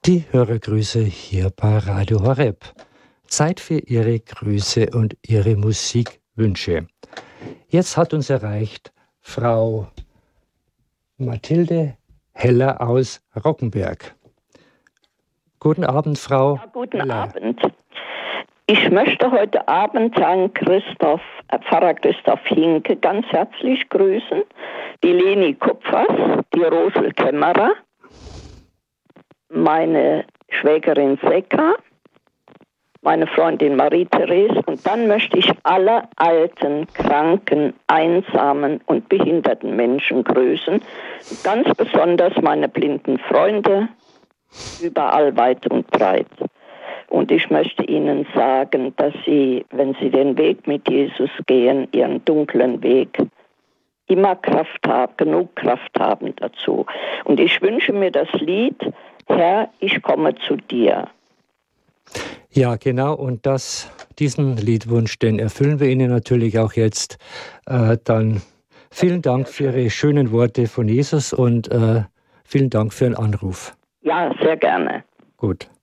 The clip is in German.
Die Hörergrüße hier bei Radio Horeb. Zeit für Ihre Grüße und Ihre Musikwünsche. Jetzt hat uns erreicht Frau Mathilde Heller aus Rockenberg. Guten Abend, Frau. Ja, guten Heller. Abend. Ich möchte heute Abend Herrn Pfarrer Christoph Hinke ganz herzlich grüßen, die Leni Kupfers, die Rosel Kämmerer, meine Schwägerin Sekka, meine Freundin Marie-Therese, und dann möchte ich alle alten, kranken, einsamen und behinderten Menschen grüßen. Ganz besonders meine blinden Freunde, überall weit und breit. Und ich möchte Ihnen sagen, dass Sie, wenn Sie den Weg mit Jesus gehen, Ihren dunklen Weg, immer genug Kraft haben dazu. Und ich wünsche mir das Lied, Herr, ich komme zu dir. Ja, genau, und diesen Liedwunsch, den erfüllen wir Ihnen natürlich auch jetzt. Dann vielen Dank für Ihre schönen Worte von Jesus und vielen Dank für den Anruf. Ja, sehr gerne. Gut.